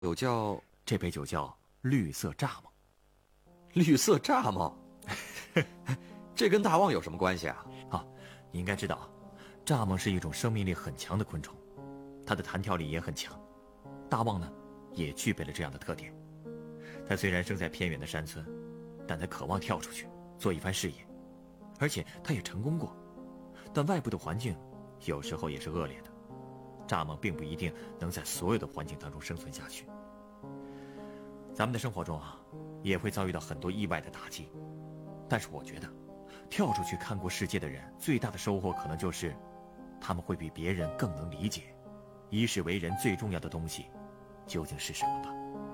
有叫这杯酒叫绿色蚱蜢。 绿色蚱蜢，这跟大旺有什么关系啊？ 你应该知道，蚱蜢是一种生命力很强的昆虫，它的弹跳力也很强。大旺呢，也具备了这样的特点。它虽然生在偏远的山村，但它渴望跳出去做一番事业，而且它也成功过。但外部的环境有时候也是恶劣的，蚱蜢并不一定能在所有的环境当中生存下去。咱们的生活中也会遭遇到很多意外的打击，但是我觉得跳出去看过世界的人最大的收获可能就是他们会比别人更能理解一世为人最重要的东西究竟是什么吧。